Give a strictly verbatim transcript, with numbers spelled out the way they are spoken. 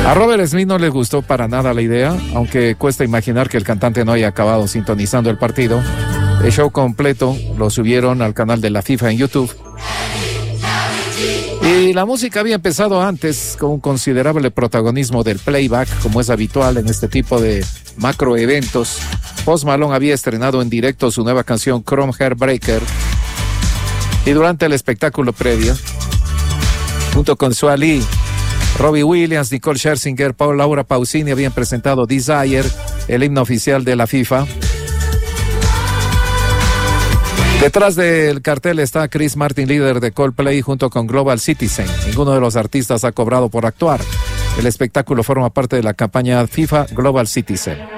A Robert Smith no le gustó para nada la idea, aunque cuesta imaginar que el cantante no haya acabado sintonizando el partido. El show completo lo subieron al canal de la FIFA en YouTube. Y la música había empezado antes con un considerable protagonismo del playback, como es habitual en este tipo de macroeventos. Post Malone había estrenado en directo su nueva canción Chrome Heartbreaker. Y durante el espectáculo previo, junto con Sua Lee, Robbie Williams, Nicole Scherzinger, Paul Laura Pausini habían presentado Desire, el himno oficial de la FIFA. Detrás del cartel está Chris Martin, líder de Coldplay, junto con Global Citizen. Ninguno de los artistas ha cobrado por actuar. El espectáculo forma parte de la campaña FIFA Global Citizen.